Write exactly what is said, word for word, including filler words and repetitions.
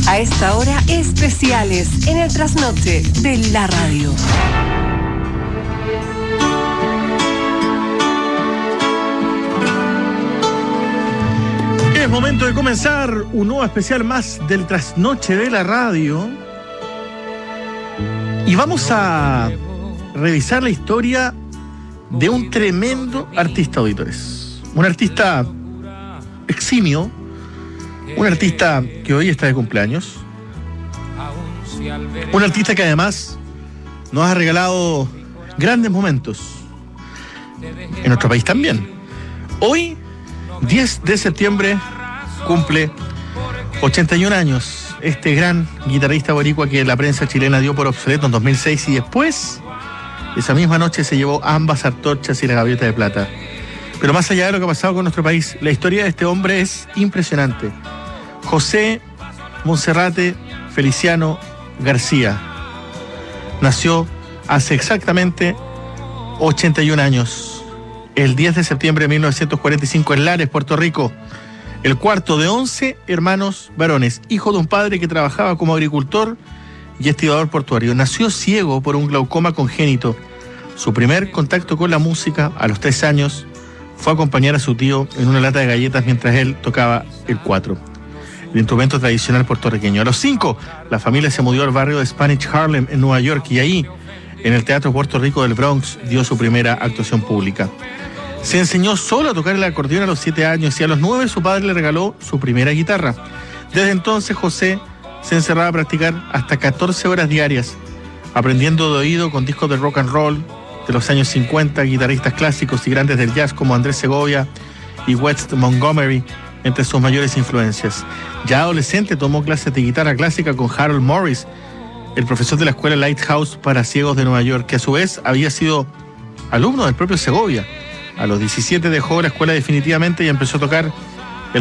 A esta hora, especiales en el trasnoche de la radio. Es momento de comenzar un nuevo especial más del trasnoche de la radio. Y vamos a revisar la historia de un tremendo artista, auditores. Un artista eximio, un artista que hoy está de cumpleaños, un artista que además nos ha regalado grandes momentos en nuestro país también. Hoy, diez de septiembre, cumple ochenta y un años este gran guitarrista boricua que la prensa chilena dio por obsoleto en dos mil seis y después, esa misma noche, se llevó ambas antorchas y la gaviota de plata. Pero más allá de lo que ha pasado con nuestro país, la historia de este hombre es impresionante. José Monserrate Feliciano García nació hace exactamente ochenta y un años, el diez de septiembre de mil novecientos cuarenta y cinco en Lares, Puerto Rico, el cuarto de once hermanos varones, hijo de un padre que trabajaba como agricultor y estibador portuario. Nació ciego por un glaucoma congénito. Su primer contacto con la música, a los tres años, fue acompañar a su tío en una lata de galletas mientras él tocaba el cuatro, el instrumento tradicional puertorriqueño. A los cinco, la familia se mudó al barrio de Spanish Harlem en Nueva York y ahí, en el Teatro Puerto Rico del Bronx, dio su primera actuación pública. Se enseñó solo a tocar el acordeón a los siete años y a los nueve su padre le regaló su primera guitarra. Desde entonces José se encerraba a practicar hasta catorce horas diarias, aprendiendo de oído con discos de rock and roll de los años cincuenta, guitarristas clásicos y grandes del jazz como Andrés Segovia y West Montgomery, entre sus mayores influencias. Ya adolescente tomó clases de guitarra clásica con Harold Morris, el profesor de la escuela Lighthouse para ciegos de Nueva York, que a su vez había sido alumno del propio Segovia. A los diecisiete dejó la escuela definitivamente y empezó a tocar